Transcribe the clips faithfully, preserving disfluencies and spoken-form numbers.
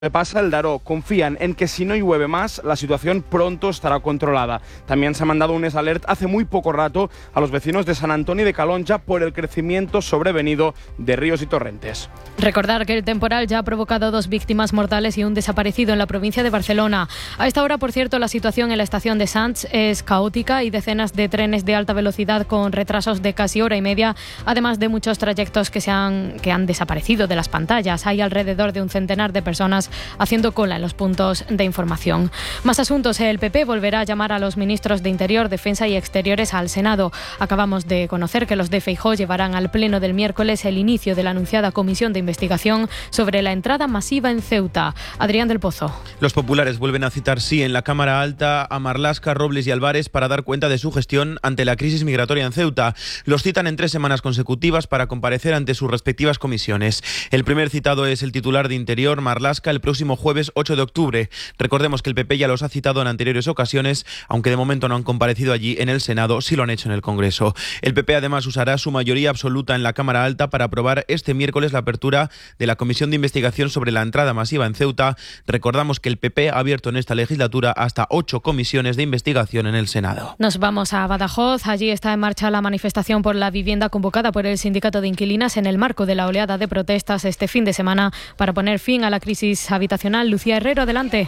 Pasa el Daró. Confían en que si no llueve más, la situación pronto estará controlada. También se ha mandado un alert hace muy poco rato a los vecinos de San Antonio de Calonja por el crecimiento sobrevenido de ríos y torrentes. Recordar que el temporal ya ha provocado dos víctimas mortales y un desaparecido en la provincia de Barcelona. A esta hora, por cierto, la situación en la estación de Sants es caótica y decenas de trenes de alta velocidad con retrasos de casi hora y media, además de muchos trayectos que, se han, que han desaparecido de las pantallas. Hay alrededor de un centenar de personas haciendo cola en los puntos de información. Más asuntos. El P P volverá a llamar a los ministros de Interior, Defensa y Exteriores al Senado. Acabamos de conocer que los de Feijóo llevarán al pleno del miércoles el inicio de la anunciada comisión de investigación sobre la entrada masiva en Ceuta. Adrián del Pozo. Los populares vuelven a citar sí en la Cámara Alta a Marlaska, Robles y Álvarez para dar cuenta de su gestión ante la crisis migratoria en Ceuta. Los citan en tres semanas consecutivas para comparecer ante sus respectivas comisiones. El primer citado es el titular de Interior, Marlaska, el próximo jueves ocho de octubre. Recordemos que el P P ya los ha citado en anteriores ocasiones, aunque de momento no han comparecido allí en el Senado, sí lo han hecho en el Congreso. El P P además usará su mayoría absoluta en la Cámara Alta para aprobar este miércoles la apertura de la Comisión de Investigación sobre la entrada masiva en Ceuta. Recordamos que el P P ha abierto en esta legislatura hasta ocho comisiones de investigación en el Senado. Nos vamos a Badajoz. Allí está en marcha la manifestación por la vivienda convocada por el Sindicato de Inquilinas en el marco de la oleada de protestas este fin de semana para poner fin a la crisis habitacional. Lucía Herrero, adelante.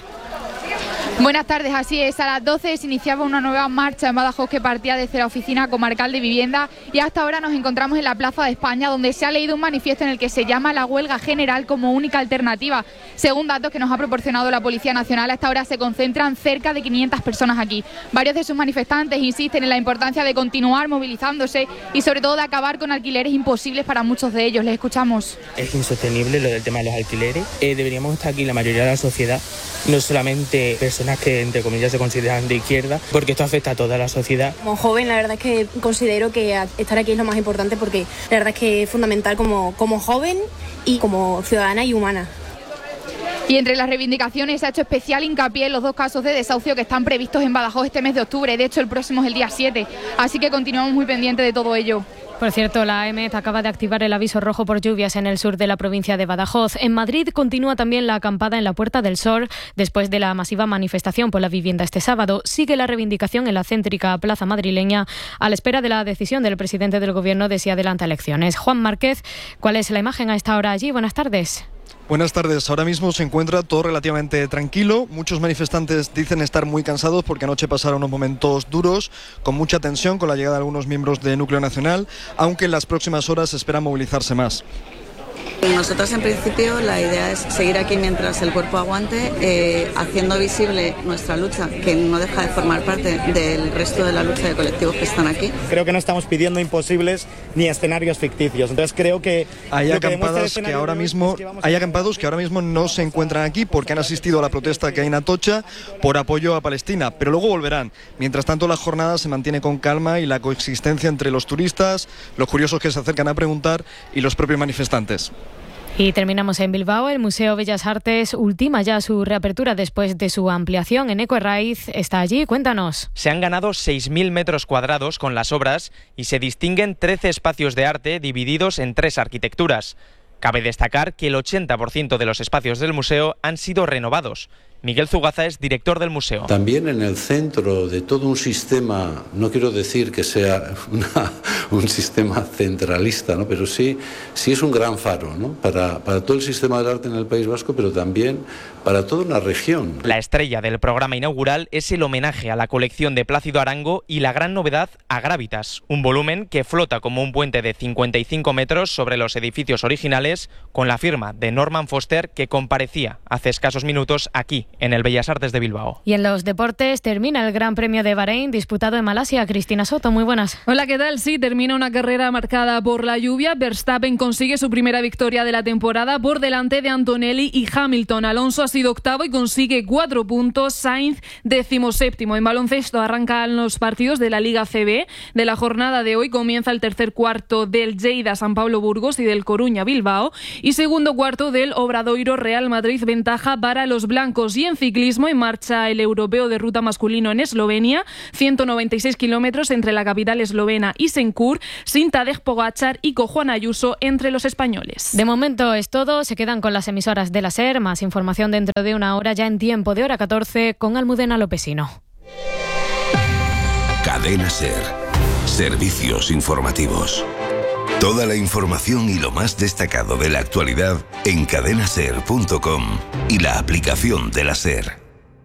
Buenas tardes, así es. A las doce se iniciaba una nueva marcha en Badajoz que partía desde la Oficina Comarcal de Vivienda y hasta ahora nos encontramos en la Plaza de España, donde se ha leído un manifiesto en el que se llama la huelga general como única alternativa. Según datos que nos ha proporcionado la Policía Nacional, hasta ahora se concentran cerca de quinientas personas aquí. Varios de sus manifestantes insisten en la importancia de continuar movilizándose y sobre todo de acabar con alquileres imposibles para muchos de ellos. Les escuchamos. Es insostenible lo del tema de los alquileres. Eh, deberíamos estar aquí la mayoría de la sociedad, no solamente personas que entre comillas se consideran de izquierda, porque esto afecta a toda la sociedad. Como joven, la verdad es que considero que estar aquí es lo más importante, porque la verdad es que es fundamental como, como joven y como ciudadana y humana. Y entre las reivindicaciones se ha hecho especial hincapié en los dos casos de desahucio que están previstos en Badajoz este mes de octubre. De hecho, el próximo es el día siete, así que continuamos muy pendientes de todo ello. Por cierto, la A E M E T acaba de activar el aviso rojo por lluvias en el sur de la provincia de Badajoz. En Madrid continúa también la acampada en la Puerta del Sol después de la masiva manifestación por la vivienda este sábado. Sigue la reivindicación en la céntrica plaza madrileña a la espera de la decisión del presidente del Gobierno de si adelanta elecciones. Juan Márquez, ¿cuál es la imagen a esta hora allí? Buenas tardes. Buenas tardes. Ahora mismo se encuentra todo relativamente tranquilo. Muchos manifestantes dicen estar muy cansados porque anoche pasaron unos momentos duros, con mucha tensión, con la llegada de algunos miembros de Núcleo Nacional, aunque en las próximas horas se espera movilizarse más. Nosotros en principio la idea es seguir aquí mientras el cuerpo aguante, eh, haciendo visible nuestra lucha, que no deja de formar parte del resto de la lucha de colectivos que están aquí. Creo que no estamos pidiendo imposibles ni escenarios ficticios, entonces creo que... Hay acampadas que ahora mismo, hay acampados que ahora mismo no se encuentran aquí porque han asistido a la protesta que hay en Atocha por apoyo a Palestina, pero luego volverán. Mientras tanto la jornada se mantiene con calma y la coexistencia entre los turistas, los curiosos que se acercan a preguntar y los propios manifestantes. Y terminamos en Bilbao. El Museo Bellas Artes ultima ya su reapertura después de su ampliación. Eneco Herraiz está allí. Cuéntanos. Se han ganado seis mil metros cuadrados con las obras y se distinguen trece espacios de arte divididos en tres arquitecturas. Cabe destacar que el ochenta por ciento de los espacios del museo han sido renovados. Miguel Zugaza es director del museo. También en el centro de todo un sistema, no quiero decir que sea una, un sistema centralista, ¿no? Pero sí, sí es un gran faro, ¿no? para, para todo el sistema del arte en el País Vasco, pero también para toda una región. La estrella del programa inaugural es el homenaje a la colección de Plácido Arango y la gran novedad a Grávitas, un volumen que flota como un puente de cincuenta y cinco metros sobre los edificios originales, con la firma de Norman Foster, que comparecía hace escasos minutos aquí, en el Bellas Artes de Bilbao. Y en los deportes termina el Gran Premio de Bahrein disputado en Malasia. Cristina Soto, muy buenas. Hola, ¿qué tal? Sí, termina una carrera marcada por la lluvia. Verstappen consigue su primera victoria de la temporada por delante de Antonelli y Hamilton. Alonso ha sido octavo y consigue cuatro puntos. Sainz decimoséptimo. En baloncesto arrancan los partidos de la Liga C B. De la jornada de hoy comienza el tercer cuarto del Lleida San Pablo Burgos y del Coruña Bilbao y segundo cuarto del Obradoiro Real Madrid, ventaja para los blancos. Y Y en ciclismo, en marcha el europeo de ruta masculino en Eslovenia, ciento noventa y seis kilómetros entre la capital eslovena y Senkur, sin Tadej Pogačar y con Juan Ayuso entre los españoles. De momento es todo, se quedan con las emisoras de la SER, más información dentro de una hora ya en tiempo de hora catorce con Almudena Lopesino. Cadena SER. Servicios informativos. Toda la información y lo más destacado de la actualidad en cadena ser punto com y la aplicación de la SER.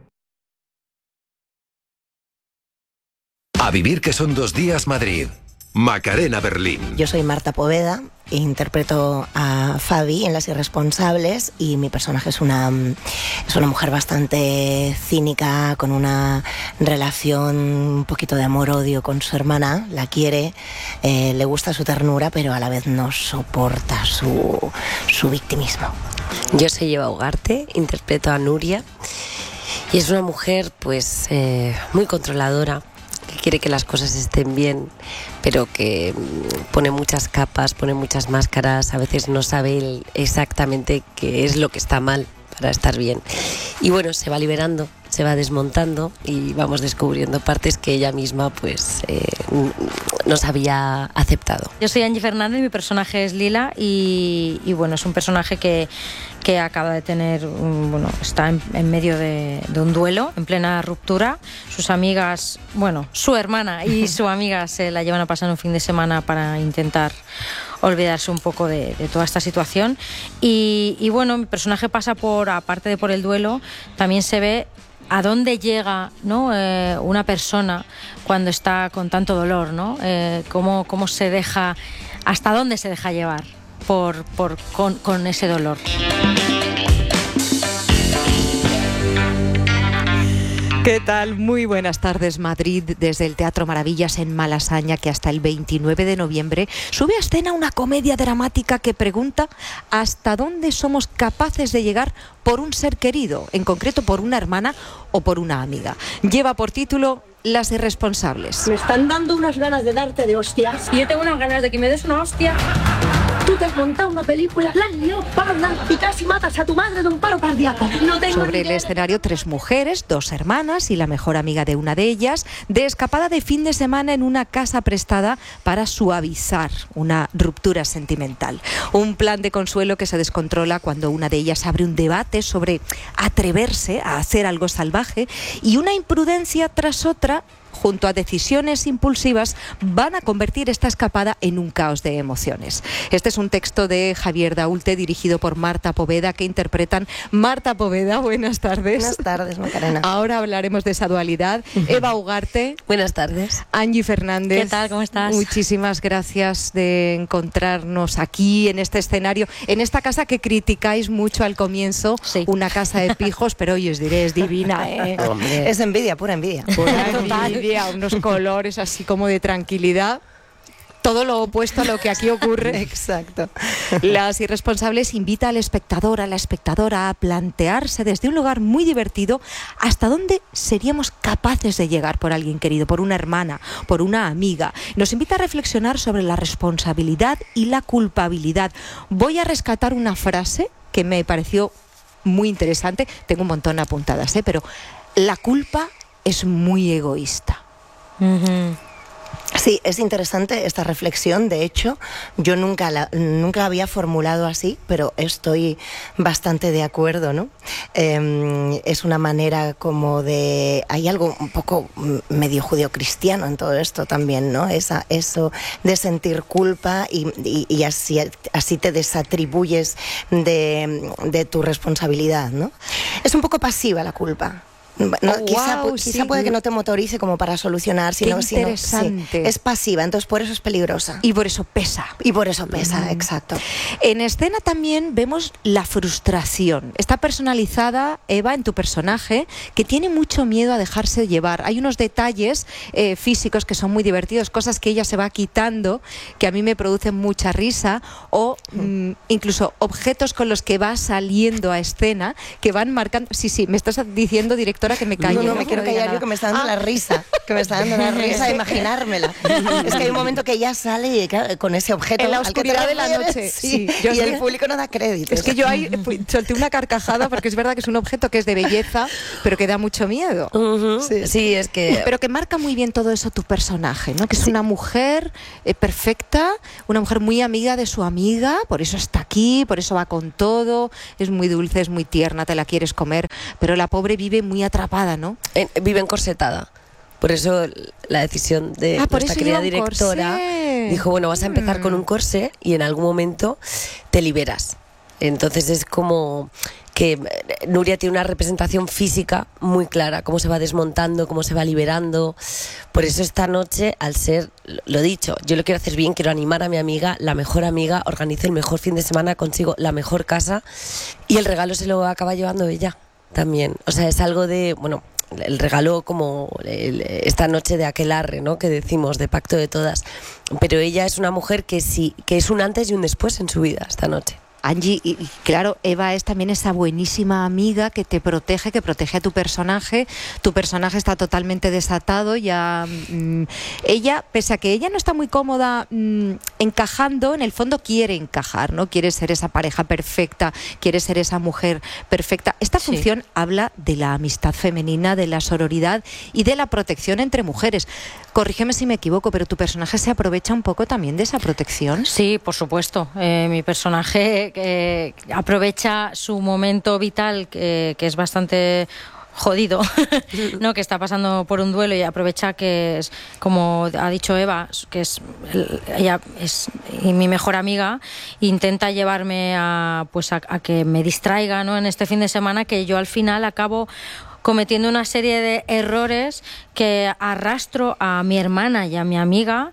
A vivir que son dos días Madrid. Macarena Berlín. Yo soy Marta Poveda, interpreto a Fabi en Las Irresponsables y mi personaje es una, es una mujer bastante cínica, con una relación un poquito de amor-odio con su hermana, la quiere, eh, le gusta su ternura, pero a la vez no soporta su, su victimismo. Yo soy Eva Ugarte, interpreto a Nuria y es una mujer pues eh, muy controladora, que quiere que las cosas estén bien, pero que pone muchas capas, pone muchas máscaras, a veces no sabe exactamente qué es lo que está mal para estar bien. Y bueno, se va liberando, se va desmontando y vamos descubriendo partes que ella misma pues eh, nos había aceptado. Yo soy Angie Fernández, mi personaje es Lila y, y bueno, es un personaje que, que acaba de tener, un, bueno, está en, en medio de, de un duelo, en plena ruptura. Sus amigas, bueno, su hermana y su amiga se la llevan a pasar un fin de semana para intentar olvidarse un poco de, de toda esta situación y, y bueno, mi personaje pasa por, aparte de por el duelo, también se ve a dónde llega, ¿no? eh, una persona cuando está con tanto dolor, ¿no? Eh, cómo, cómo se deja, hasta dónde se deja llevar por, por, con, con ese dolor. ¿Qué tal? Muy buenas tardes, Madrid. Desde el Teatro Maravillas en Malasaña, que hasta el veintinueve de noviembre sube a escena una comedia dramática que pregunta hasta dónde somos capaces de llegar por un ser querido, en concreto por una hermana o por una amiga. Lleva por título Las Irresponsables. Me están dando unas ganas de darte de hostias. Y yo tengo unas ganas de que me des una hostia. Tú te has montado una película, la leoparda, y casi matas a tu madre de un paro cardíaco. No tengo Sobre el escenario, tres mujeres, dos hermanas y la mejor amiga de una de ellas, de escapada de fin de semana en una casa prestada para suavizar una ruptura sentimental. Un plan de consuelo que se descontrola cuando una de ellas abre un debate sobre atreverse a hacer algo salvaje y una imprudencia tras otra, junto a decisiones impulsivas, van a convertir esta escapada en un caos de emociones. Este es un texto de Javier Daulte, dirigido por Marta Poveda, que interpretan Marta Poveda. Buenas tardes. Buenas tardes, Macarena. Ahora hablaremos de esa dualidad. Eva Ugarte. Buenas tardes. Angie Fernández. ¿Qué tal? ¿Cómo estás? Muchísimas gracias de encontrarnos aquí, en este escenario, en esta casa que criticáis mucho al comienzo, sí. Una casa de pijos, pero hoy os diré, es divina, ¿eh? Es envidia, pura envidia. Pura envidia. Unos colores así como de tranquilidad, todo lo opuesto a lo que aquí ocurre. Exacto. Las Irresponsables invita al espectador, a la espectadora, a plantearse desde un lugar muy divertido hasta dónde seríamos capaces de llegar por alguien querido, por una hermana, por una amiga. Nos invita a reflexionar sobre la responsabilidad y la culpabilidad. Voy a rescatar una frase que me pareció muy interesante, tengo un montón apuntadas, ¿eh? Pero la culpa es muy egoísta. Uh-huh. Sí, es interesante esta reflexión. De hecho, yo nunca la, nunca la había formulado así, pero estoy bastante de acuerdo, ¿no? Eh, es una manera como de... Hay algo un poco medio judeocristiano en todo esto también, ¿no? Esa, eso de sentir culpa y, y, y así, así te desatribuyes de, de tu responsabilidad, ¿no? Es un poco pasiva la culpa. No, oh, quizá, wow, quizá sí. Puede que no te motorice como para solucionar, sino, Qué interesante. Sino, sí, es pasiva, entonces por eso es peligrosa. Y por eso pesa. Y por eso pesa, mm. exacto. En escena también vemos la frustración. Está personalizada, Eva, en tu personaje, que tiene mucho miedo a dejarse llevar. Hay unos detalles eh, físicos que son muy divertidos, cosas que ella se va quitando, que a mí me producen mucha risa, o mm, incluso objetos con los que va saliendo a escena, que van marcando... Sí, sí, me estás diciendo, director, directora, que me calle. No, no, me quiero callar yo, que me está dando ah. la risa, que me está dando la risa de imaginármela. Es que hay un momento que ella sale y, claro, con ese objeto en la oscuridad de la noche, sí, sí. Yo y el que, público no da crédito. Es que yo ahí solté una carcajada porque es verdad que es un objeto que es de belleza, pero que da mucho miedo. Uh-huh. sí. sí, es que... Pero que marca muy bien todo eso tu personaje, ¿no? Que es sí. una mujer eh, perfecta, una mujer muy amiga de su amiga, por eso está aquí, por eso va con todo, es muy dulce, es muy tierna, te la quieres comer, pero la pobre vive muy atrapada, ¿no? En, vive encorsetada. Por eso la decisión de ah, nuestra querida directora corsé. dijo, bueno, vas a empezar mm. con un corsé y en algún momento te liberas. Entonces es como que Nuria tiene una representación física muy clara, cómo se va desmontando, cómo se va liberando. Por eso esta noche, al ser, lo dicho, yo lo quiero hacer bien, quiero animar a mi amiga, la mejor amiga, organizo el mejor fin de semana, consigo la mejor casa y el regalo se lo acaba llevando ella también. O sea, es algo de, bueno, el regalo como el, esta noche de aquelarre, ¿no? Que decimos, de pacto de todas. Pero ella es una mujer que sí, que es un antes y un después en su vida esta noche. Angie, y, y claro, Eva es también esa buenísima amiga que te protege, que protege a tu personaje. Tu personaje está totalmente desatado, ya mmm, ella, pese a que ella no está muy cómoda mmm, encajando, en el fondo quiere encajar, ¿no? Quiere ser esa pareja perfecta, quiere ser esa mujer perfecta. Esta sí. función habla de la amistad femenina, de la sororidad y de la protección entre mujeres. Corrígeme si me equivoco, pero tu personaje se aprovecha un poco también de esa protección. Sí, por supuesto. Eh, mi personaje eh, aprovecha su momento vital, que, que es bastante jodido, ¿no? Que está pasando por un duelo y aprovecha que es, como ha dicho Eva, que es ella es mi mejor amiga, intenta llevarme a pues a, a que me distraiga, ¿no? En este fin de semana, que yo al final acabo cometiendo una serie de errores que arrastro a mi hermana y a mi amiga.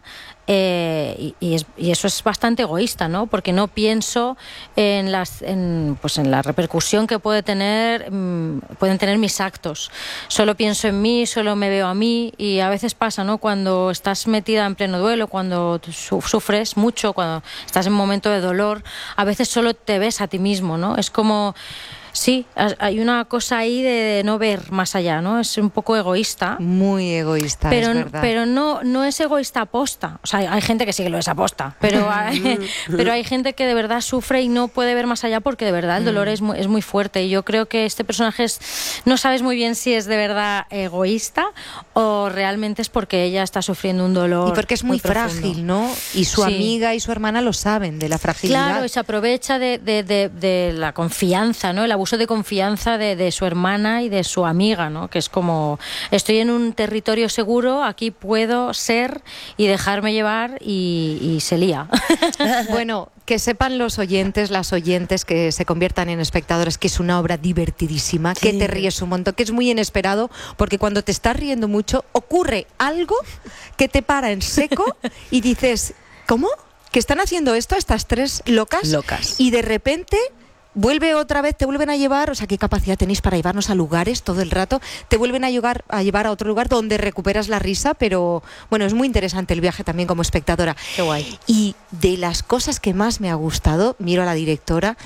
Eh, y, y, es, y eso es bastante egoísta, ¿no? Porque no pienso en las en, pues en la repercusión que puede tener mmm, pueden tener mis actos. Solo pienso en mí, solo me veo a mí, y a veces pasa, ¿no? Cuando estás metida en pleno duelo, cuando su, sufres mucho, cuando estás en un momento de dolor, a veces solo te ves a ti mismo, ¿no? Es como... Sí, hay una cosa ahí de no ver más allá, ¿no? Es un poco egoísta. Muy egoísta, pero, es verdad. Pero no, no es egoísta aposta. O sea, hay, hay gente que sí que lo es aposta, pero hay, pero hay gente que de verdad sufre y no puede ver más allá porque de verdad el dolor es muy, es muy fuerte. Y yo creo que este personaje es, no sabes muy bien si es de verdad egoísta o realmente es porque ella está sufriendo un dolor. Y porque es muy, muy frágil, ¿no? Y su sí. amiga y su hermana lo saben, de la fragilidad. Claro, y se aprovecha de, de, de, de la confianza, ¿no? El abuso de confianza de, de su hermana y de su amiga, ¿no? Que es como, estoy en un territorio seguro, aquí puedo ser y dejarme llevar, y, y se lía. Bueno, que sepan los oyentes, las oyentes que se conviertan en espectadores, que es una obra divertidísima, sí. que te ríes un montón, que es muy inesperado, porque cuando te estás riendo mucho ocurre algo que te para en seco y dices, ¿cómo? ¿Que están haciendo esto estas tres locas? Locas. Y de repente... vuelve otra vez, te vuelven a llevar, o sea, qué capacidad tenéis para llevarnos a lugares todo el rato, te vuelven a llevar, a llevar a otro lugar donde recuperas la risa, pero bueno, es muy interesante el viaje también como espectadora. Qué guay. Y de las cosas que más me ha gustado, miro a la directora,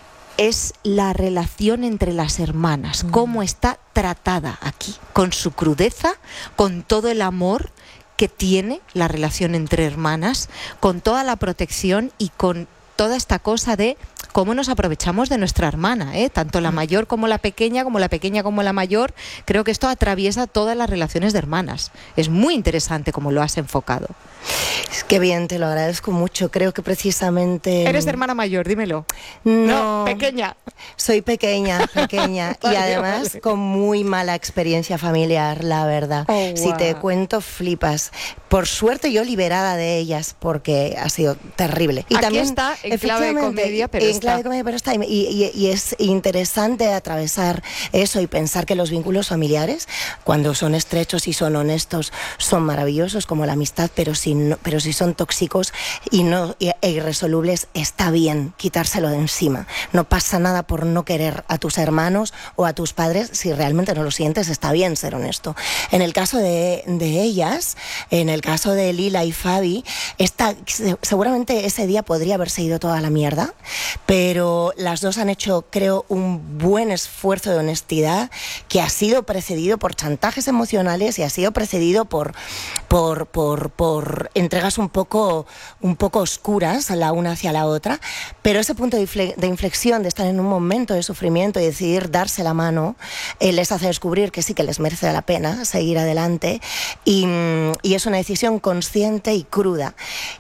es la relación entre las hermanas, mm. cómo está tratada aquí, con su crudeza, con todo el amor que tiene la relación entre hermanas, con toda la protección y con toda esta cosa de cómo nos aprovechamos de nuestra hermana, ¿eh? Tanto la mayor como la pequeña, como la pequeña como la mayor. Creo que esto atraviesa todas las relaciones de hermanas. Es muy interesante cómo lo has enfocado. Es que bien, te lo agradezco mucho. Creo que precisamente... ¿Eres hermana mayor? Dímelo. No, no pequeña. Soy pequeña, pequeña. vale, y además vale. con muy mala experiencia familiar, la verdad. Oh, wow. Si te cuento, flipas. Por suerte yo liberada de ellas, porque ha sido terrible. Y Aquí también está en clave de comedia, pero en está. clave de comedia, pero está. Y, y, y es interesante atravesar eso y pensar que los vínculos familiares, cuando son estrechos y son honestos, son maravillosos, como la amistad, pero si, no, pero si son tóxicos y no e irresolubles, está bien quitárselo de encima. No pasa nada por no querer a tus hermanos o a tus padres. Si realmente no lo sientes, está bien ser honesto. En el caso de, de ellas, en el caso de Lila y Fabi, esta, seguramente ese día podría haberse ido toda la mierda, pero las dos han hecho, creo, un buen esfuerzo de honestidad que ha sido precedido por chantajes emocionales y ha sido precedido por, por, por, por entregas un poco, un poco oscuras la una hacia la otra, pero ese punto de, infle- de inflexión de estar en un momento de sufrimiento y decidir darse la mano eh, les hace descubrir que sí que les merece la pena seguir adelante y, y es una decisión consciente y cruda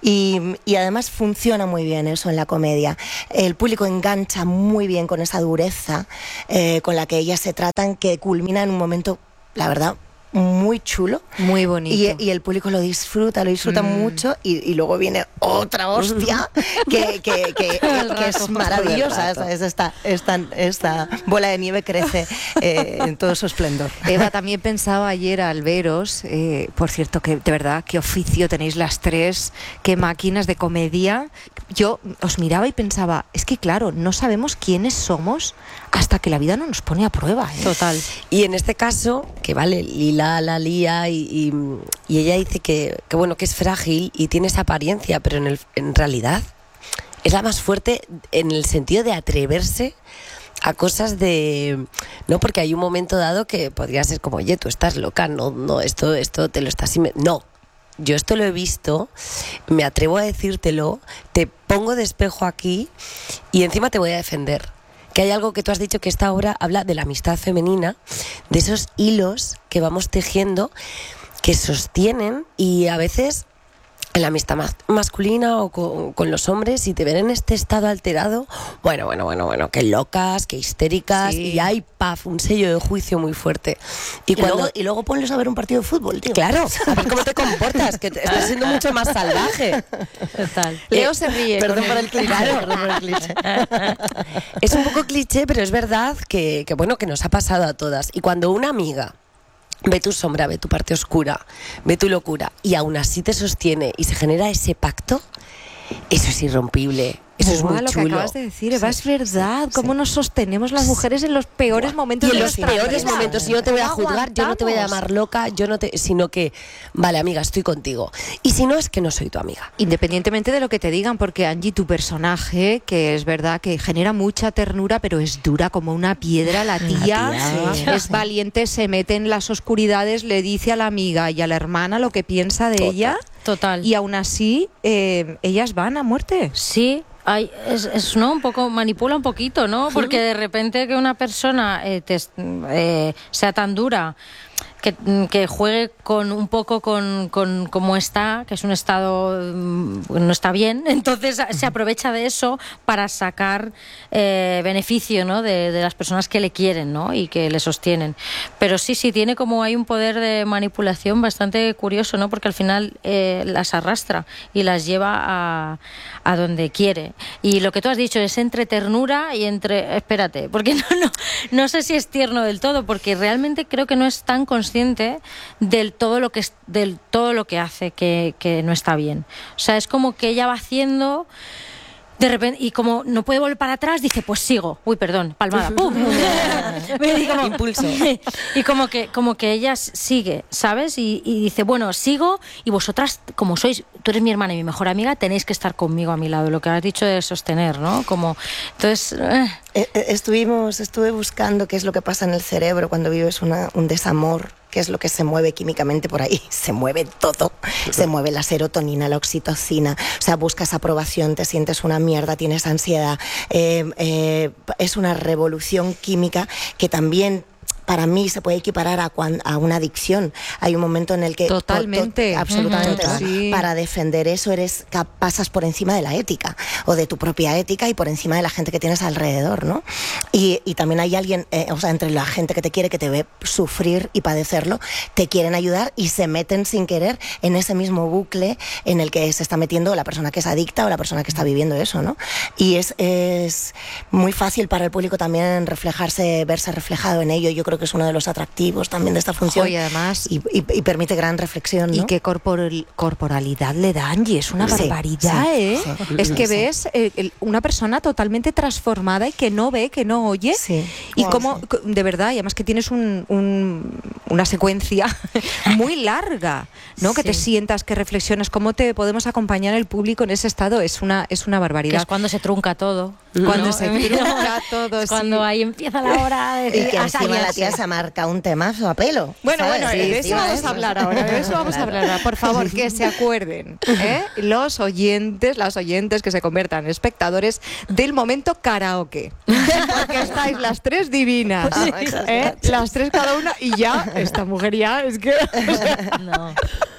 y, y además funciona muy bien eso en la comedia. El público engancha muy bien con esa dureza eh, con la que ellas se tratan, que culmina en un momento, la verdad, muy chulo, muy bonito, y, y el público lo disfruta, lo disfruta mm. mucho y, y luego viene otra hostia que, que, que, que es maravillosa. Es esta, esta, esta bola de nieve crece eh, en todo su esplendor. Eva, también pensaba ayer al veros, eh, por cierto, que de verdad, qué oficio tenéis las tres, qué máquinas de comedia. Yo os miraba y pensaba, es que claro, no sabemos quiénes somos hasta que la vida no nos pone a prueba, ¿eh? Total. Y en este caso, que vale, Lila la lía y, y, y ella dice que, que bueno, que es frágil y tiene esa apariencia, pero en, el, en realidad es la más fuerte en el sentido de atreverse a cosas de... No, porque hay un momento dado que podría ser como, oye, tú estás loca, no, no, esto, esto te lo estás... No, yo esto lo he visto, me atrevo a decírtelo, te pongo de espejo aquí y encima te voy a defender. Que hay algo que tú has dicho, que esta obra habla de la amistad femenina, de esos hilos que vamos tejiendo, que sostienen, y a veces en la amistad mas- masculina o con, con los hombres, si te ven en este estado alterado, bueno, bueno, bueno, bueno, qué locas, qué histéricas, sí. Y hay, paf, un sello de juicio muy fuerte. Y, y, cuando, luego, y luego ponles a ver un partido de fútbol, tío. Claro, a ver cómo te comportas, que te, estás siendo mucho más salvaje. Total. Leo eh, se ríe. Perdón por el cliché. Claro, perdón por el cliché. Es un poco cliché, pero es verdad que, que, bueno, que nos ha pasado a todas. Y cuando una amiga ve tu sombra, ve tu parte oscura, ve tu locura y aún así te sostiene y se genera ese pacto, eso es irrompible. Eso es muy lo chulo. que acabas de decir, Eva, sí, es verdad. Sí, cómo sí. nos sostenemos las mujeres en los peores momentos y en de los nuestra peores vida. momentos. Yo no te voy a juzgar, yo no te voy a llamar loca, yo no te, sino que, vale, amiga, estoy contigo. Y si no, es que no soy tu amiga. Independientemente de lo que te digan, porque Angie, tu personaje, que es verdad que genera mucha ternura, pero es dura como una piedra, la tía, la tía. es valiente, se mete en las oscuridades, le dice a la amiga y a la hermana lo que piensa de Total. ella. Total. Y aún así, eh, ellas van a muerte. Sí. Ay, es, es no un poco manipula un poquito, ¿no? Porque de repente que una persona eh, te, eh, sea tan dura, que, que juegue con un poco con, con cómo está, que es un estado no está bien, entonces se aprovecha de eso para sacar eh, beneficio, ¿no? de, de las personas que le quieren, ¿no? Y que le sostienen. Pero sí, sí, tiene como hay un poder de manipulación bastante curioso, ¿no? Porque al final eh, las arrastra y las lleva a, a donde quiere. Y lo que tú has dicho es entre ternura y entre... Espérate, porque no, no, no sé si es tierno del todo, porque realmente creo que no es tan consciente del todo lo que es, del todo lo que hace que, que no está bien. O sea, es como que ella va haciendo de repente y como no puede volver para atrás, dice, pues sigo. Uy, perdón, palmada. ¡Pum! y como, impulso. Y como que como que ella sigue, ¿sabes? Y, y dice, bueno, sigo y vosotras, como sois, tú eres mi hermana y mi mejor amiga, tenéis que estar conmigo a mi lado. Lo que has dicho de sostener, ¿no? Como entonces eh. Estuvimos, estuve buscando qué es lo que pasa en el cerebro cuando vives una, un desamor, qué es lo que se mueve químicamente por ahí. Se mueve todo, se mueve la serotonina, la oxitocina, o sea, buscas aprobación, te sientes una mierda, tienes ansiedad, eh, eh, es una revolución química que también para mí se puede equiparar a, cuan, a una adicción. Hay un momento en el que totalmente, to, to, absolutamente, uh-huh, ¿no? sí. Para defender eso eres pasas por encima de la ética o de tu propia ética y por encima de la gente que tienes alrededor, ¿no? Y, y también hay alguien, eh, o sea, entre la gente que te quiere, que te ve sufrir y padecerlo, te quieren ayudar y se meten sin querer en ese mismo bucle en el que se está metiendo la persona que es adicta o la persona que está viviendo eso, ¿no? Y es, es muy fácil para el público también reflejarse, verse reflejado en ello. Yo creo que es uno de los atractivos también de esta función. Y además y, y, y permite gran reflexión, ¿no? Y qué corporal, corporalidad le da Angie, es una sí, barbaridad, sí, ¿eh? Sí, es que sí. ves eh, una persona totalmente transformada y que no ve, que no oye, sí. y wow, como sí. de verdad, y además que tienes un, un, una secuencia muy larga, ¿no? Que Sí. te sientas, que reflexionas, cómo te podemos acompañar el público en ese estado, es una, es una barbaridad. Que es cuando se trunca todo. Cuando ¿no? se trunca todo, Es cuando sí. ahí empieza la hora de Y decir, que "Ah, encima la salirse". tía se marca un temazo a pelo. Bueno, ¿sabes? bueno, Sí, de eso encima vamos eso. a hablar ahora, de eso vamos a hablar ahora. Por favor, que se acuerden, ¿eh? Los oyentes, las oyentes que se conviertan en espectadores del momento karaoke. Porque estáis las tres divinas, ¿eh? Las tres cada una y ya, esta mujer ya es que... No.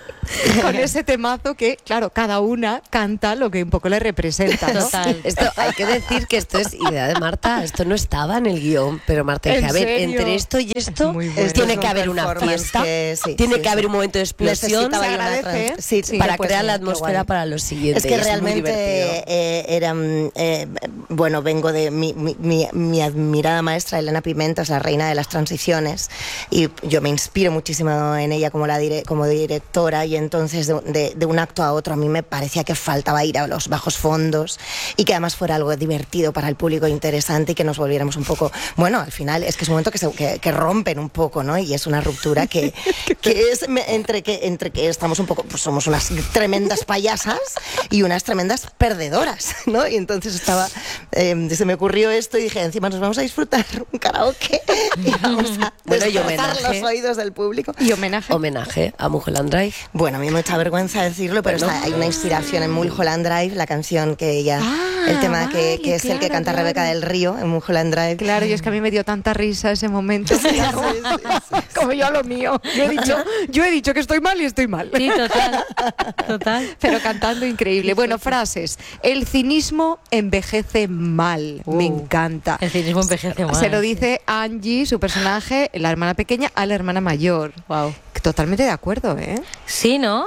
Con ese temazo que, claro, cada una canta lo que un poco le representa, ¿no? Total. Esto hay que decir que esto es idea de Marta, esto no estaba en el guión, pero Marta dice, ¿En a ver, serio? entre esto y esto Muy tiene bueno. que Es un haber una performance fiesta, que sí, tiene sí, que haber sí. un momento de explosión Necesitaba Se una agradece, trans- sí, sí, para pues crear sí, la qué atmósfera guay. para lo siguiente. Es y que es muy realmente divertido. eh, era, mm, eh, bueno, vengo de mi, mi, mi, mi admirada maestra Elena Pimentos, la reina de las transiciones, y yo me inspiro muchísimo en ella como, la dire, como directora, y entonces de, de, de un acto a otro a mí me parecía que faltaba ir a los bajos fondos y que además fuera algo divertido para el público, interesante, y que nos volviéramos un poco, bueno, al final es que es un momento que, se, que, que rompen un poco, ¿no? Y es una ruptura que, que es me- entre que entre que estamos un poco, pues somos unas tremendas payasas y unas tremendas perdedoras, ¿no? Y entonces estaba, eh, se me ocurrió esto y dije, encima nos vamos a disfrutar un karaoke y vamos a Bueno, y destrozar homenaje. los oídos del público. Y homenaje. Homenaje a Mulholland Drive. Bueno, a mí me echa vergüenza decirlo, pero Bueno. está- hay una inspiración en Mulholland Drive, la canción que ella, Ah, el tema que, vale, que es el que claro, canta claro. Rebeca del Río en Mulholland Drive. Claro, y es que a mí me dio tanta risa ese momento. como, como yo a lo mío. Yo he dicho, yo he dicho que estoy mal y estoy mal. Sí, total. Total. Pero cantando increíble. Bueno, frases. El cinismo envejece mal. Me encanta. El cinismo envejece mal. Se lo dice Angie, su personaje, la hermana pequeña, a la hermana mayor. Wow. Totalmente de acuerdo, ¿eh? Sí, ¿no?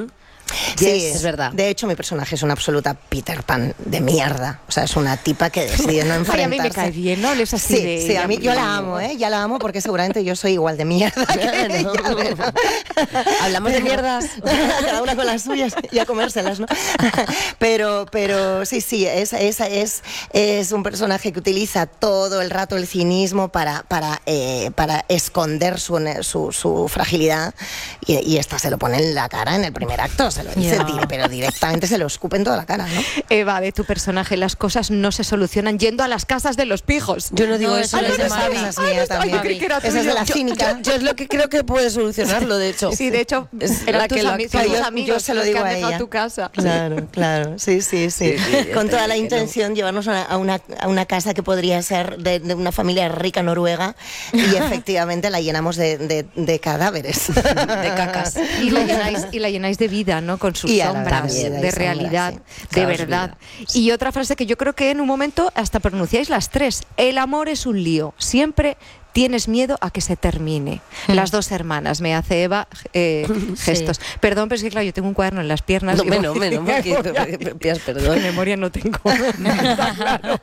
Sí, Yes, es verdad. De hecho, mi personaje es una absoluta Peter Pan de mierda. O sea, es una tipa que decide no Ay, enfrentarse. a mí me cae bien, ¿no? Hables así Sí, de sí, ella, a mí yo muy la bien. amo, ¿eh? Ya la amo porque seguramente yo soy igual de mierda que ella, ¿no? Hablamos de mierdas. Cada una con las suyas y a comérselas, ¿no? Pero, pero sí, sí, es, es, es, es un personaje que utiliza todo el rato el cinismo para, para, eh, para esconder su, su, su fragilidad, y, y esta se lo pone en la cara en el primer acto, se lo dice, Ya. dire- pero directamente se lo escupe en toda la cara, ¿no? Eva, de tu personaje, las cosas no se solucionan yendo a las casas de los pijos. Yo no digo No, eso, eso es es de de Mavi. Esa es mía también. yo creí que era Esa es de tuyo. la Yo- cínica. Yo es lo que creo que puede solucionarlo, de hecho. Sí, de hecho, Es eran la tus, que lo ami- activa. son tus Yo- amigos yo se lo los que digo han a dejado ella. tu casa. Claro, claro, sí, sí, sí. Sí, sí, ya Con te toda la digo que no. intención llevarnos a a una, a una casa que podría ser de, de una familia rica noruega, y efectivamente la llenamos de, de, de cadáveres. De cacas. Y la llenáis, y la llenáis de vida, ¿no? Con sus Y a la sombras, vez, de hay realidad, sombras, de Claro, es verdad. vida. Y otra frase que yo creo que en un momento hasta pronunciáis las tres. El amor es un lío. Siempre tienes miedo a que se termine. Las dos hermanas, me hace Eva eh, gestos. Perdón, pero es que claro, yo tengo un cuaderno en las piernas. No, y menos, voy- menos, porque me pidas perdón. De memoria no tengo. Está claro.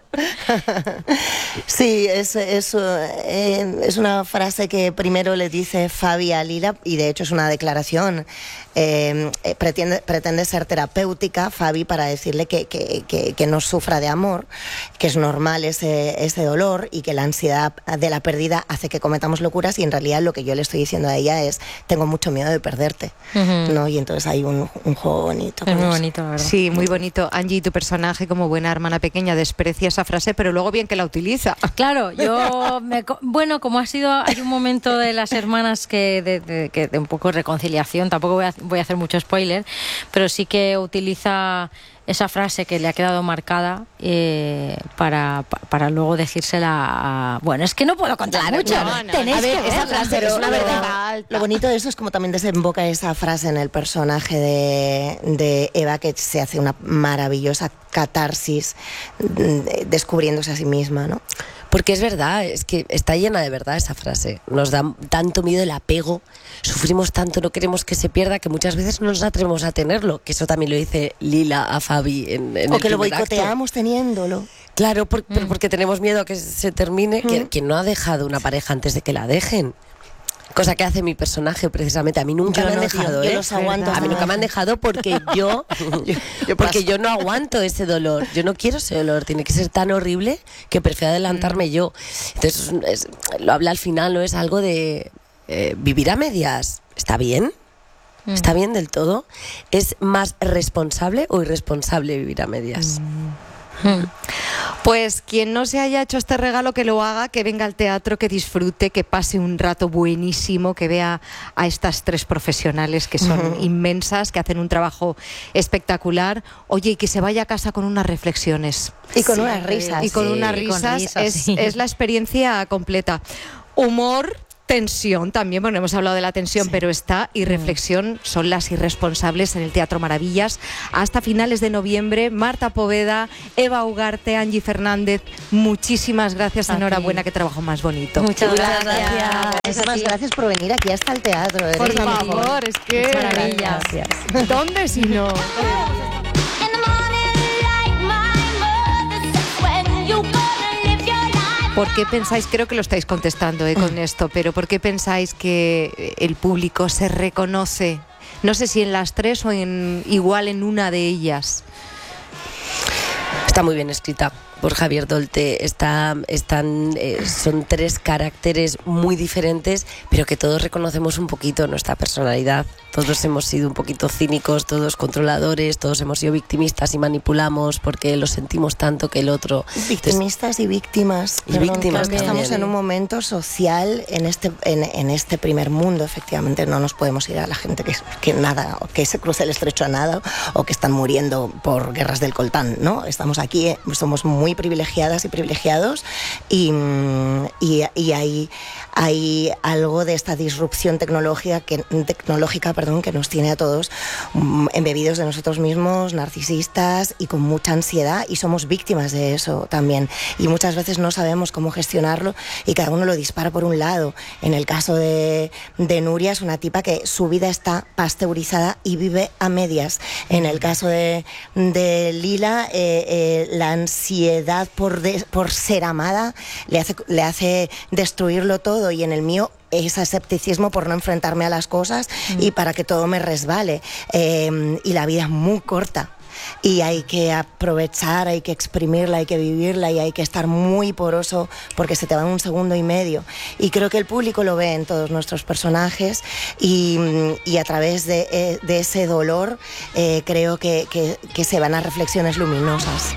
Sí, es, es, eh, es una frase que primero le dice Fabi a Lila, y de hecho es una declaración. Eh, eh, pretende, pretende ser terapéutica, Fabi, para decirle que, que, que, que no sufra de amor, que es normal ese, ese dolor, y que la ansiedad de la pérdida hace que cometamos locuras, y en realidad lo que yo le estoy diciendo a ella es: tengo mucho miedo de perderte, Ujú. ¿no? Y entonces hay un, un juego bonito. Es con muy eso. bonito, la verdad. Sí, muy bonito. Angie, tu personaje como buena hermana pequeña desprecia esa frase, pero luego bien que la utiliza. Claro, yo me co- bueno, como ha sido, hay un momento de las hermanas que de, de, que de un poco de reconciliación, tampoco voy a, voy a hacer mucho spoiler, pero sí que utiliza esa frase que le ha quedado marcada eh, para, pa- para luego decírsela a... Bueno, es que no puedo contar mucho, no, no, tenéis a ver, que esa verla. frase es una verdad. Lo bonito de eso es como también desemboca esa frase en el personaje de, de Eva, que se hace una maravillosa catarsis mm, descubriéndose a sí misma, ¿no? Porque es verdad, es que está llena de verdad esa frase. Nos da tanto miedo el apego, sufrimos tanto, no queremos que se pierda, que muchas veces no nos atrevemos a tenerlo. Que eso también lo dice Lila a Fabi en, en O el que lo primer acto. boicoteamos teniéndolo. Claro, por- pero porque tenemos miedo a que se termine, que, que no ha dejado una pareja antes de que la dejen. Cosa que hace mi personaje precisamente. A mí nunca Yo me han no, tío, dejado, yo ¿eh? los aguanto A mí nunca me han dejado porque yo, yo porque paso. yo no aguanto ese dolor. Yo no quiero ese dolor. Tiene que ser tan horrible que prefiero adelantarme yo. Entonces, es- lo habla al final, ¿no? Es algo de... eh, vivir a medias está bien. ¿Está bien del todo? ¿Es más responsable o irresponsable vivir a medias? Mm. Pues quien no se haya hecho este regalo, que lo haga, que venga al teatro, que disfrute, que pase un rato buenísimo, que vea a estas tres profesionales que son uh-huh. inmensas, que hacen un trabajo espectacular. Oye, y que se vaya a casa con unas reflexiones. Y con sí, unas risas. Y con sí, unas risas, con risas es, sí. es la experiencia completa. Humor, tensión también, bueno, hemos hablado de la tensión, sí. pero está y reflexión son las irresponsables en el Teatro Maravillas hasta finales de noviembre. Marta Poveda, Eva Ugarte, Angie Fernández, muchísimas gracias, a enhorabuena, ti. qué trabajo más bonito. Muchas gracias. gracias. Muchísimas gracias por venir aquí hasta el teatro. Por favor, es que maravilla. ¿Dónde si no? ¿Por qué pensáis, creo que lo estáis contestando eh, con esto, pero por qué pensáis que el público se reconoce, no sé si en las tres o en igual en una de ellas? Está muy bien escrita por Javier Dolte. Está, están, eh, son tres caracteres muy diferentes, pero que todos reconocemos un poquito nuestra personalidad. Todos hemos sido un poquito cínicos, todos controladores, todos hemos sido victimistas y manipulamos porque lo sentimos tanto que el otro... Victimistas y víctimas. Y víctimas también. Estamos en un momento social en este, en, en este primer mundo, efectivamente. No nos podemos ir a la gente que, que nada, que se cruce el estrecho a nada o que están muriendo por guerras del coltán, ¿no? Estamos aquí, somos muy privilegiadas y privilegiados y, y, y hay, hay algo de esta disrupción tecnológica que, tecnológica perdón, que nos tiene a todos um, embebidos de nosotros mismos, narcisistas y con mucha ansiedad, y somos víctimas de eso también, y muchas veces no sabemos cómo gestionarlo y cada uno lo dispara por un lado. En el caso de, de Nuria es una tipa que su vida está pasteurizada y vive a medias. En el caso de, de Lila, eh, eh, la ansiedad por, de, por ser amada le hace, le hace destruirlo todo, y en el mío ese escepticismo por no enfrentarme a las cosas mm. y para que todo me resbale. Eh, y la vida es muy corta y hay que aprovechar, hay que exprimirla, hay que vivirla y hay que estar muy poroso porque se te va en un segundo y medio. Y creo que el público lo ve en todos nuestros personajes y, y a través de, de ese dolor eh, creo que, que, que se van a reflexiones luminosas.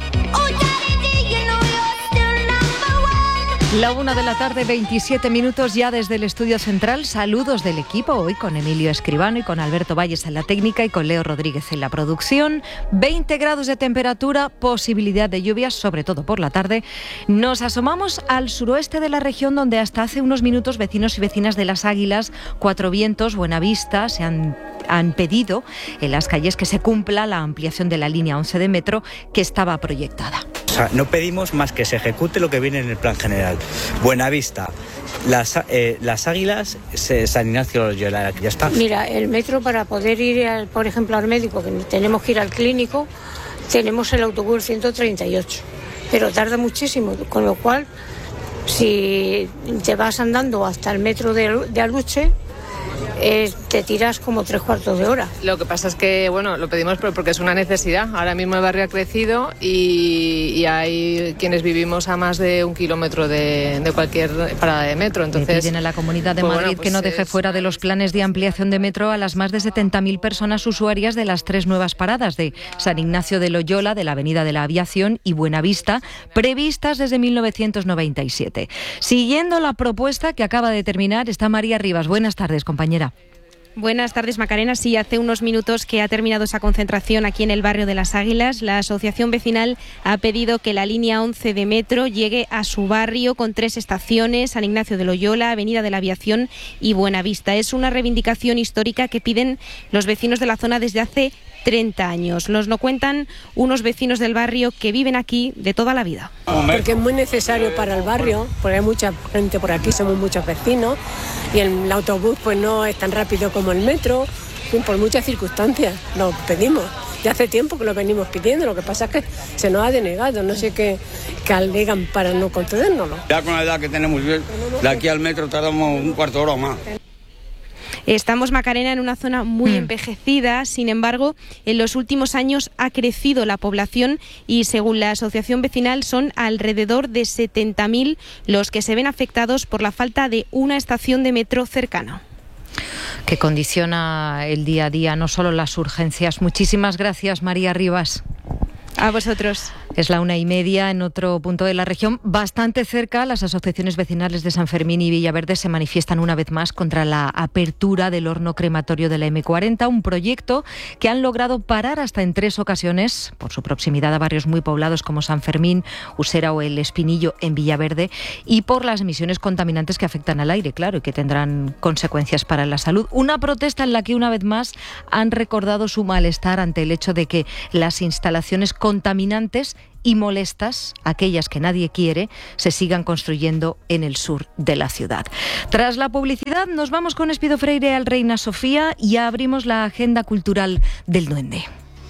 La una de la tarde, veintisiete minutos ya desde el estudio central. Saludos del equipo, hoy con Emilio Escribano y con Alberto Valles en la técnica y con Leo Rodríguez en la producción. veinte grados de temperatura, posibilidad de lluvias, sobre todo por la tarde. Nos asomamos al suroeste de la región, donde hasta hace unos minutos vecinos y vecinas de Las Águilas, Cuatro Vientos, Buenavista se han, han pedido en las calles que se cumpla la ampliación de la línea once de metro que estaba proyectada. O sea, no pedimos más que se ejecute lo que viene en el plan general. Buenavista, Las, eh, las Águilas, San Ignacio de Loyola, ya está. Mira, el metro para poder ir, al, por ejemplo, al médico, que tenemos que ir al clínico, tenemos el autobús ciento treinta y ocho, pero tarda muchísimo, con lo cual, si te vas andando hasta el metro de, de Aluche, Eh, te tiras como tres cuartos de hora. Lo que pasa es que, bueno, lo pedimos porque es una necesidad. Ahora mismo el barrio ha crecido y, y hay quienes vivimos a más de un kilómetro de, de cualquier parada de metro. Entonces, piden a la Comunidad de pues Madrid bueno, pues que no deje es... fuera de los planes de ampliación de metro a las más de setenta mil personas usuarias de las tres nuevas paradas de San Ignacio de Loyola, de la Avenida de la Aviación y Buenavista, previstas desde mil novecientos noventa y siete. Siguiendo la propuesta que acaba de terminar está María Rivas. Buenas tardes, compañera. Buenas tardes, Macarena. Sí, hace unos minutos que ha terminado esa concentración aquí en el barrio de Las Águilas. La asociación vecinal ha pedido que la línea once de metro llegue a su barrio con tres estaciones: San Ignacio de Loyola, Avenida de la Aviación y Buenavista. Es una reivindicación histórica que piden los vecinos de la zona desde hace treinta años. Nos lo cuentan unos vecinos del barrio que viven aquí de toda la vida. Porque es muy necesario para el barrio, porque hay mucha gente por aquí, somos muchos vecinos, y el autobús pues no es tan rápido como el metro, por muchas circunstancias lo pedimos. Ya hace tiempo que lo venimos pidiendo, lo que pasa es que se nos ha denegado, no sé qué, qué alegan para no concedérnoslo. Ya con la edad que tenemos, de aquí al metro tardamos un cuarto de hora más. Estamos, Macarena, en una zona muy Mm. envejecida, sin embargo, en los últimos años ha crecido la población y, según la asociación vecinal, son alrededor de setenta mil los que se ven afectados por la falta de una estación de metro cercana. Que condiciona el día a día, no solo las urgencias. Muchísimas gracias, María Rivas. A vosotros. Es la una y media en otro punto de la región, bastante cerca. Las asociaciones vecinales de San Fermín y Villaverde se manifiestan una vez más contra la apertura del horno crematorio de la eme cuarenta, un proyecto que han logrado parar hasta en tres ocasiones por su proximidad a barrios muy poblados como San Fermín, Usera o El Espinillo en Villaverde, y por las emisiones contaminantes que afectan al aire, claro, y que tendrán consecuencias para la salud. Una protesta en la que una vez más han recordado su malestar ante el hecho de que las instalaciones contaminantes y molestas, aquellas que nadie quiere, se sigan construyendo en el sur de la ciudad. Tras la publicidad nos vamos con Espido Freire al Reina Sofía y abrimos la agenda cultural del Duende.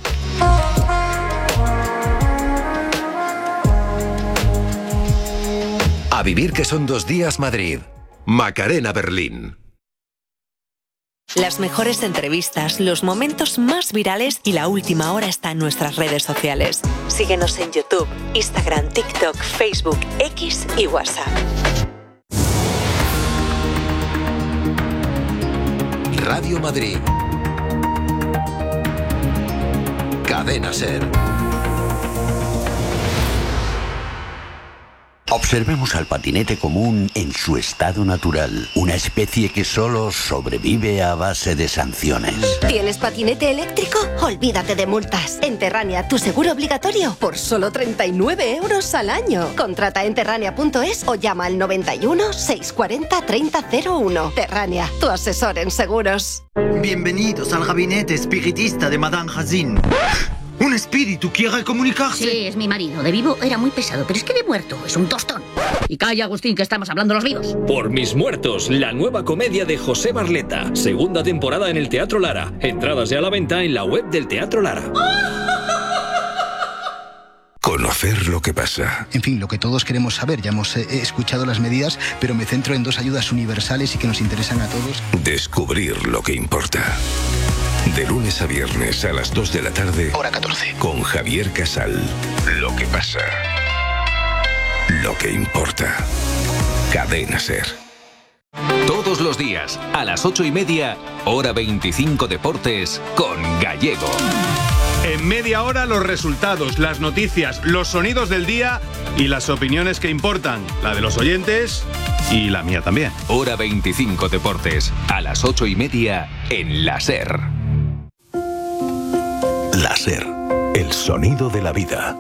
A vivir que son dos días Madrid. Macarena Berlín. Las mejores entrevistas, los momentos más virales y la última hora está en nuestras redes sociales. Síguenos en YouTube, Instagram, TikTok, Facebook, X y WhatsApp. Radio Madrid. Cadena SER. Observemos al patinete común en su estado natural, una especie que solo sobrevive a base de sanciones. ¿Tienes patinete eléctrico? Olvídate de multas. En Terrania, tu seguro obligatorio por solo treinta y nueve euros al año. Contrata en terrania punto es o llama al noventa y uno, seiscientos cuarenta, treinta cero uno. Terrania, tu asesor en seguros. Bienvenidos al gabinete espiritista de Madame Hazin. ¿Un espíritu quiere comunicarse? Sí, es mi marido. De vivo era muy pesado, pero es que de muerto es un tostón. Y calla, Agustín, que estamos hablando los vivos. Por mis muertos, la nueva comedia de José Barleta. Segunda temporada en el Teatro Lara. Entradas ya a la venta en la web del Teatro Lara. Conocer lo que pasa. En fin, lo que todos queremos saber. Ya hemos eh, escuchado las medidas, pero me centro en dos ayudas universales y que nos interesan a todos. Descubrir lo que importa. De lunes a viernes a las dos de la tarde. Hora catorce. Con Javier Casal. Lo que pasa. Lo que importa. Cadena SER. Todos los días, a las ocho y media, hora veinticinco Deportes, con Gallego. En media hora los resultados, las noticias, los sonidos del día y las opiniones que importan. La de los oyentes y la mía también. Hora veinticinco Deportes, a las ocho y media, en la SER. La SER, el sonido de la vida.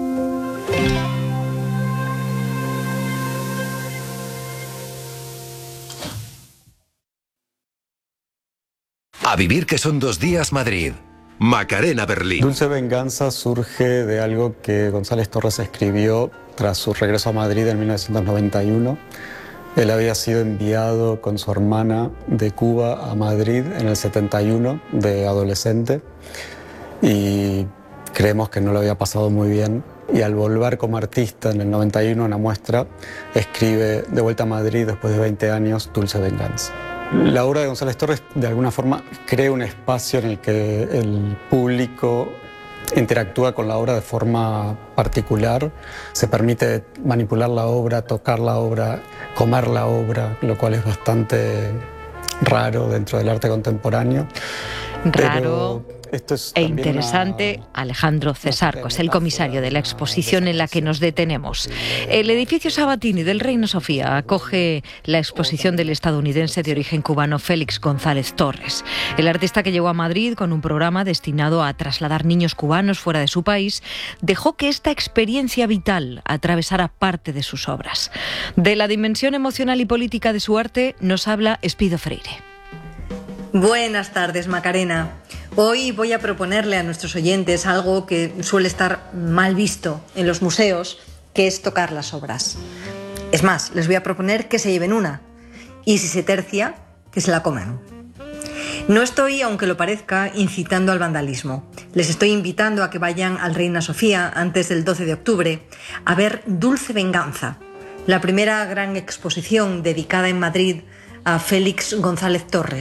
A vivir que son dos días Madrid. Macarena Berlín. Dulce Venganza surge de algo que González Torres escribió tras su regreso a Madrid en mil novecientos noventa y uno. Él había sido enviado con su hermana de Cuba a Madrid en el setenta y uno de adolescente y creemos que no lo había pasado muy bien. Y al volver como artista en el noventa y uno a una muestra, escribe de vuelta a Madrid después de veinte años Dulce Venganza. La obra de González Torres de alguna forma crea un espacio en el que el público interactúa con la obra de forma particular, se permite manipular la obra, tocar la obra, comer la obra, lo cual es bastante raro dentro del arte contemporáneo. Raro esto es e interesante. Una... Alejandro Cesarcos, el comisario de la exposición en la que nos detenemos. El edificio Sabatini del Reina Sofía acoge la exposición del estadounidense de origen cubano Félix González Torres. El artista, que llegó a Madrid con un programa destinado a trasladar niños cubanos fuera de su país, dejó que esta experiencia vital atravesara parte de sus obras. De la dimensión emocional y política de su arte nos habla Espido Freire. Buenas tardes, Macarena. Hoy voy a proponerle a nuestros oyentes algo que suele estar mal visto en los museos, que es tocar las obras. Es más, les voy a proponer que se lleven una y, si se tercia, que se la coman. No estoy, aunque lo parezca, incitando al vandalismo. Les estoy invitando a que vayan al Reina Sofía antes del doce de octubre a ver Dulce Venganza, la primera gran exposición dedicada en Madrid a Félix González Torres.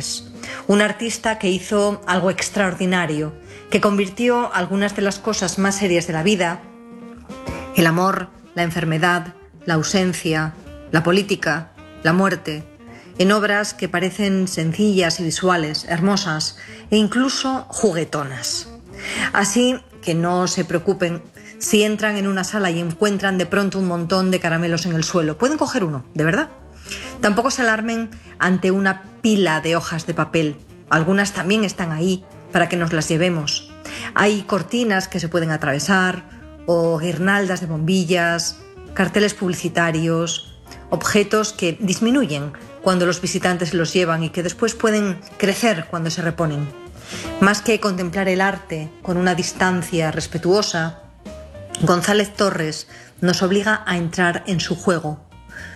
Un artista que hizo algo extraordinario, que convirtió algunas de las cosas más serias de la vida, el amor, la enfermedad, la ausencia, la política, la muerte, en obras que parecen sencillas y visuales, hermosas e incluso juguetonas. Así que no se preocupen si entran en una sala y encuentran de pronto un montón de caramelos en el suelo. Pueden coger uno, de verdad. Tampoco se alarmen ante una pila de hojas de papel. Algunas también están ahí para que nos las llevemos. Hay cortinas que se pueden atravesar, o guirnaldas de bombillas, carteles publicitarios, objetos que disminuyen cuando los visitantes los llevan y que después pueden crecer cuando se reponen. Más que contemplar el arte con una distancia respetuosa, González Torres nos obliga a entrar en su juego,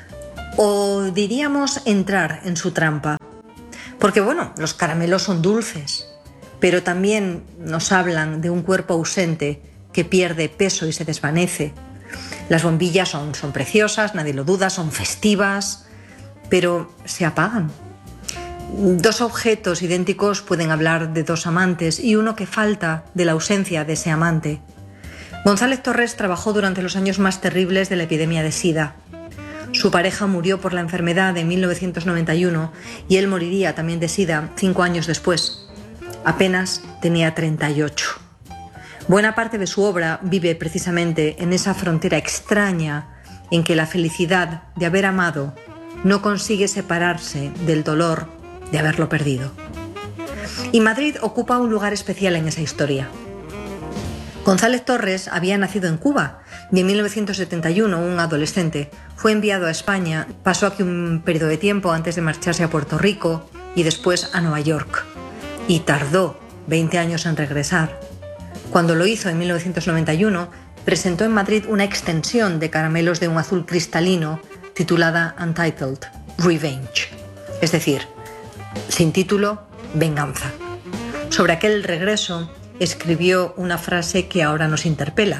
o diríamos entrar en su trampa. Porque bueno, los caramelos son dulces, pero también nos hablan de un cuerpo ausente que pierde peso y se desvanece. Las bombillas son, son preciosas, nadie lo duda, son festivas, pero se apagan. Dos objetos idénticos pueden hablar de dos amantes y uno que falta de la ausencia de ese amante. González Torres trabajó durante los años más terribles de la epidemia de SIDA. Su pareja murió por la enfermedad en mil novecientos noventa y uno y él moriría también de SIDA cinco años después. Apenas tenía treinta y ocho. Buena parte de su obra vive precisamente en esa frontera extraña en que la felicidad de haber amado no consigue separarse del dolor de haberlo perdido. Y Madrid ocupa un lugar especial en esa historia. González Torres había nacido en Cuba y en mil novecientos setenta y uno, un adolescente, fue enviado a España, pasó aquí un periodo de tiempo antes de marcharse a Puerto Rico y después a Nueva York. Y tardó veinte años en regresar. Cuando lo hizo en mil novecientos noventa y uno, presentó en Madrid una extensión de caramelos de un azul cristalino titulada Untitled Revenge, es decir, sin título, venganza. Sobre aquel regreso escribió una frase que ahora nos interpela.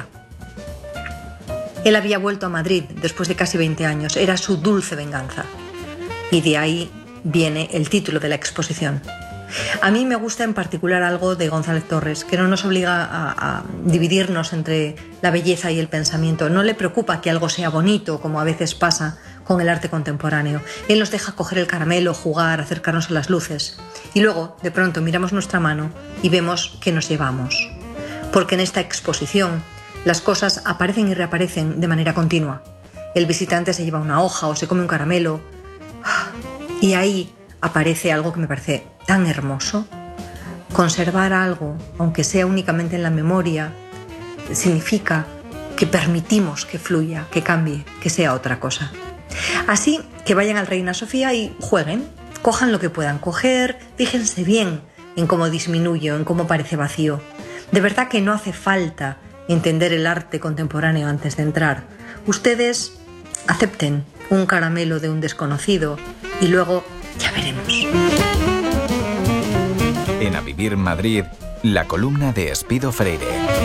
Él había vuelto a Madrid después de casi veinte años, era su dulce venganza. Y de ahí viene el título de la exposición. A mí me gusta en particular algo de González Torres, que no nos obliga a, a dividirnos entre la belleza y el pensamiento. No le preocupa que algo sea bonito, como a veces pasa con el arte contemporáneo. Él nos deja coger el caramelo, jugar, acercarnos a las luces. Y luego, de pronto, miramos nuestra mano y vemos que nos llevamos. Porque en esta exposición las cosas aparecen y reaparecen de manera continua. El visitante se lleva una hoja o se come un caramelo. Y ahí aparece algo que me parece tan hermoso. Conservar algo, aunque sea únicamente en la memoria, significa que permitimos que fluya, que cambie, que sea otra cosa. Así que vayan al Reina Sofía y jueguen, cojan lo que puedan coger, fíjense bien en cómo disminuye, en cómo parece vacío. De verdad que no hace falta entender el arte contemporáneo antes de entrar. Ustedes acepten un caramelo de un desconocido y luego ya veremos. En A Vivir Madrid, la columna de Espido Freire.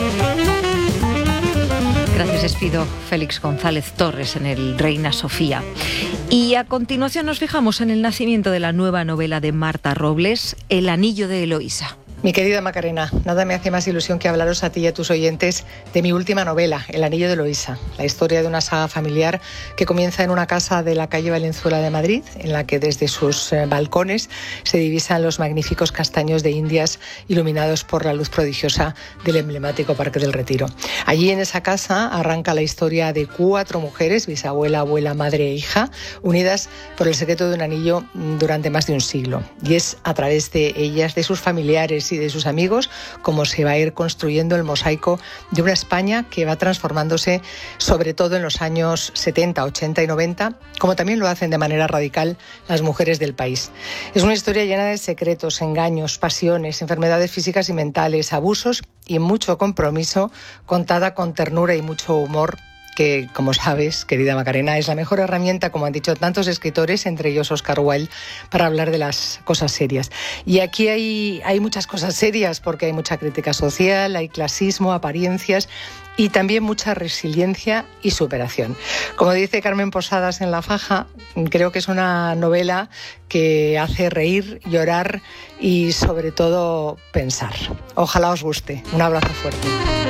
Gracias, Espido. Félix González Torres en el Reina Sofía. Y a continuación nos fijamos en el nacimiento de la nueva novela de Marta Robles, El anillo de Eloísa. Mi querida Macarena, nada me hace más ilusión que hablaros a ti y a tus oyentes de mi última novela, El anillo de Eloísa, la historia de una saga familiar que comienza en una casa de la calle Valenzuela de Madrid, en la que desde sus eh, balcones se divisan los magníficos castaños de Indias iluminados por la luz prodigiosa del emblemático Parque del Retiro. Allí en esa casa arranca la historia de cuatro mujeres, bisabuela, abuela, madre e hija, unidas por el secreto de un anillo durante más de un siglo. Y es a través de ellas, de sus familiares y de sus amigos, como se va a ir construyendo el mosaico de una España que va transformándose sobre todo en los años setenta, ochenta y noventa, como también lo hacen de manera radical las mujeres del país. Es una historia llena de secretos, engaños, pasiones, enfermedades físicas y mentales, abusos y mucho compromiso, contada con ternura y mucho humor, que, como sabes, querida Macarena, es la mejor herramienta, como han dicho tantos escritores, entre ellos Oscar Wilde, para hablar de las cosas serias. Y aquí hay, hay muchas cosas serias, porque hay mucha crítica social, hay clasismo, apariencias y también mucha resiliencia y superación. Como dice Carmen Posadas en La Faja, creo que es una novela que hace reír, llorar y sobre todo pensar. Ojalá os guste. Un abrazo fuerte.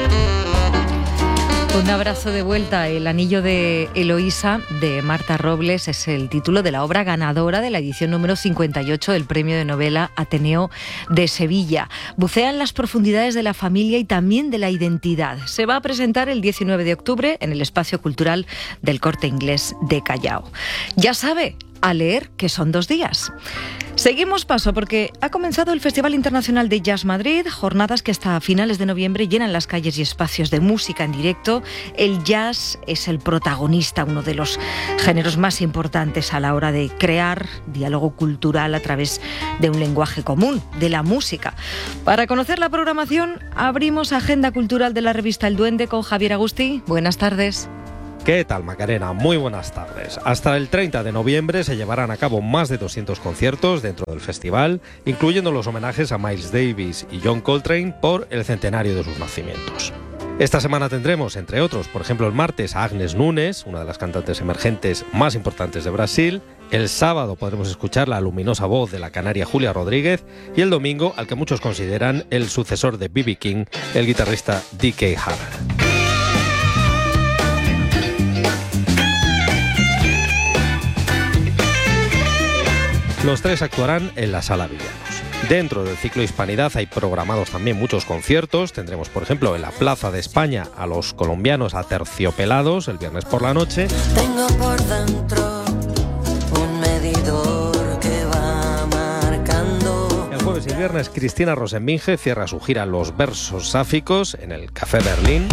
Un abrazo de vuelta. El anillo de Eloísa, de Marta Robles, es el título de la obra ganadora de la edición número cincuenta y ocho del Premio de Novela Ateneo de Sevilla. Bucea en las profundidades de la familia y también de la identidad. Se va a presentar el diecinueve de octubre en el Espacio Cultural del Corte Inglés de Callao. Ya sabe, a leer, que son dos días. Seguimos paso porque ha comenzado el Festival Internacional de Jazz Madrid, jornadas que hasta finales de noviembre llenan las calles y espacios de música en directo. El jazz es el protagonista, uno de los géneros más importantes a la hora de crear diálogo cultural a través de un lenguaje común, de la música. Para conocer la programación, abrimos Agenda Cultural de la revista El Duende con Javier Agustí. Buenas tardes. ¿Qué tal, Macarena? Muy buenas tardes. Hasta el treinta de noviembre se llevarán a cabo más de doscientos conciertos dentro del festival, incluyendo los homenajes a Miles Davis y John Coltrane por el centenario de sus nacimientos. Esta semana tendremos, entre otros, por ejemplo, el martes a Agnes Nunes, una de las cantantes emergentes más importantes de Brasil. El sábado podremos escuchar la luminosa voz de la canaria Julia Rodríguez y el domingo al que muchos consideran el sucesor de B B King, el guitarrista D K Haver. Los tres actuarán en la Sala Villanos. Dentro del ciclo Hispanidad hay programados también muchos conciertos. Tendremos, por ejemplo, en la Plaza de España a los colombianos Aterciopelados el viernes por la noche. Tengo por dentro un medidor que va marcando. El jueves y el viernes Cristina Rosenbinge cierra su gira Los Versos Sáficos en el Café Berlín.